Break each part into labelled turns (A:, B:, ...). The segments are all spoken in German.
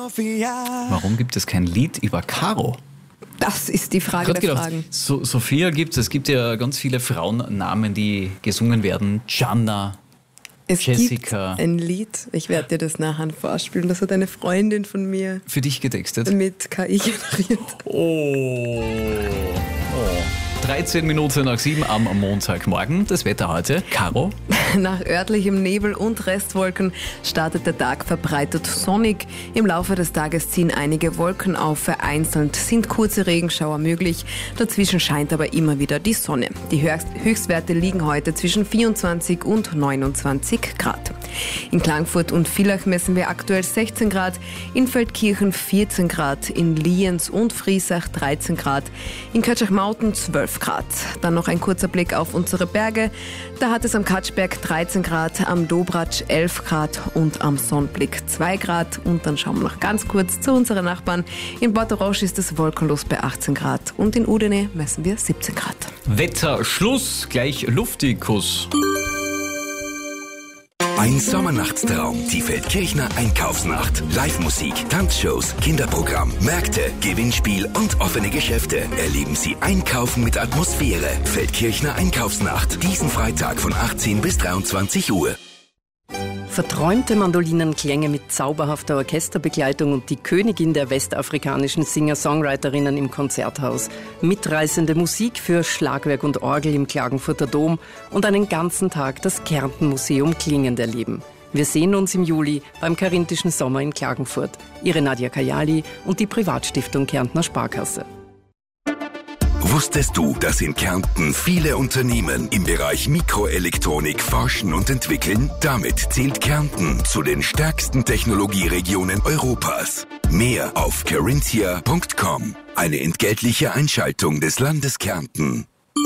A: Warum gibt es kein Lied über Caro?
B: Das ist die Frage der Fragen.
A: Sophia es gibt ja ganz viele Frauennamen, die gesungen werden. Gianna, Jessica.
B: Gibt ein Lied, ich werde dir das nachher vorspielen, das hat eine Freundin von mir
A: für dich getextet.
B: Mit KI generiert.
A: Oh. 13 Minuten nach 7 am Montagmorgen. Das Wetter heute. Caro?
B: Nach örtlichem Nebel und Restwolken startet der Tag verbreitet sonnig. Im Laufe des Tages ziehen einige Wolken auf. Vereinzelt sind kurze Regenschauer möglich. Dazwischen scheint aber immer wieder die Sonne. Die Höchstwerte liegen heute zwischen 24 und 29 Grad. In Klagenfurt und Villach messen wir aktuell 16 Grad, in Feldkirchen 14 Grad, in Lienz und Friesach 13 Grad, in Kötschachmauten 12 Grad. Dann noch ein kurzer Blick auf unsere Berge. Da hat es am Katschberg 13 Grad, am Dobratsch 11 Grad und am Sonnblick 2 Grad. Und dann schauen wir noch ganz kurz zu unseren Nachbarn. In Portorosch ist es wolkenlos bei 18 Grad und in Udine messen wir 17 Grad.
A: Wetter, Schluss, gleich Luftikus.
C: Ein Sommernachtstraum, die Feldkirchner Einkaufsnacht. Live-Musik, Tanzshows, Kinderprogramm, Märkte, Gewinnspiel und offene Geschäfte. Erleben Sie Einkaufen mit Atmosphäre. Feldkirchner Einkaufsnacht. Diesen Freitag von 18 bis 23 Uhr.
D: Verträumte Mandolinenklänge mit zauberhafter Orchesterbegleitung und die Königin der westafrikanischen Singer-Songwriterinnen im Konzerthaus. Mitreißende Musik für Schlagwerk und Orgel im Klagenfurter Dom und einen ganzen Tag das Kärnten-Museum klingend erleben. Wir sehen uns im Juli beim Karinthischen Sommer in Klagenfurt. Ihre Nadja Kajali und die Privatstiftung Kärntner Sparkasse.
C: Wusstest du, dass in Kärnten viele Unternehmen im Bereich Mikroelektronik forschen und entwickeln? Damit zählt Kärnten zu den stärksten Technologieregionen Europas. Mehr auf carinthia.com. Eine entgeltliche Einschaltung des Landes Kärnten.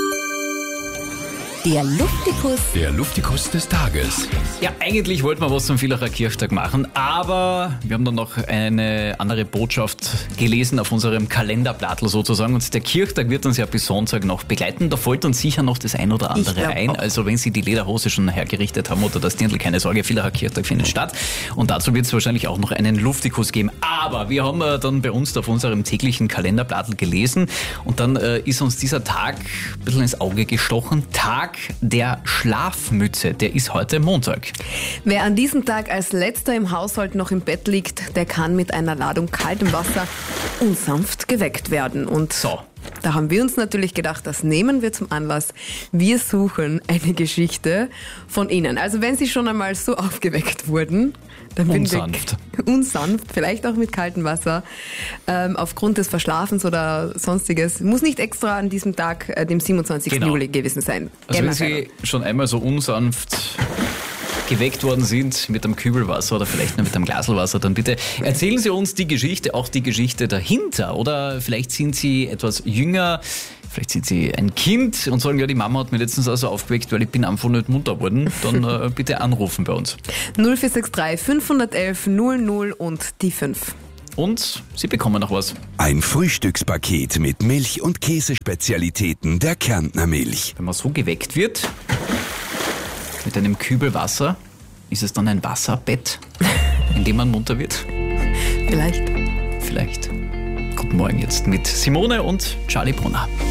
B: Der Luftikus.
C: Der Luftikus des Tages.
A: Ja, eigentlich wollten wir was zum Villacher Kirchtag machen, aber wir haben dann noch eine andere Botschaft gelesen auf unserem Kalenderblattl sozusagen und der Kirchtag wird uns ja bis Sonntag noch begleiten. Da fällt uns sicher noch das ein oder andere ein.
B: Auch.
A: Also wenn Sie die Lederhose schon hergerichtet haben oder das Dirndl, keine Sorge, Villacher Kirchtag findet statt und dazu wird es wahrscheinlich auch noch einen Luftikus geben. Aber wir haben dann bei uns auf unserem täglichen Kalenderblattl gelesen und dann ist uns dieser Tag ein bisschen ins Auge gestochen. Tag der Schlafmütze, der ist heute Montag.
B: Wer an diesem Tag als letzter im Haushalt noch im Bett liegt, der kann mit einer Ladung kaltem Wasser unsanft geweckt werden. Und
A: so.
B: Da haben wir uns natürlich gedacht, das nehmen wir zum Anlass. Wir suchen eine Geschichte von Ihnen. Also wenn Sie schon einmal so aufgeweckt wurden, dann unsanft, vielleicht auch mit kaltem Wasser, aufgrund des Verschlafens oder sonstiges, muss nicht extra an diesem Tag, dem 27. Juli gewesen sein.
A: Also wenn Sie schon einmal so unsanft geweckt worden sind mit einem Kübel Wasser oder vielleicht nur mit einem Glasl Wasser, dann bitte erzählen Sie uns die Geschichte, auch die Geschichte dahinter. Oder vielleicht sind Sie etwas jünger, vielleicht sind Sie ein Kind und sagen, ja, die Mama hat mich letztens also aufgeweckt, weil ich bin einfach nicht munter geworden. Dann bitte anrufen bei uns.
B: 0463 511 00 und die 5.
A: Und Sie bekommen noch was.
C: Ein Frühstückspaket mit Milch- und Käsespezialitäten der Kärntner Milch.
A: Wenn man so geweckt wird, mit einem Kübel Wasser, ist es dann ein Wasserbett, in dem man munter wird?
B: Vielleicht.
A: Guten Morgen jetzt mit Simone und Charlie Brunner.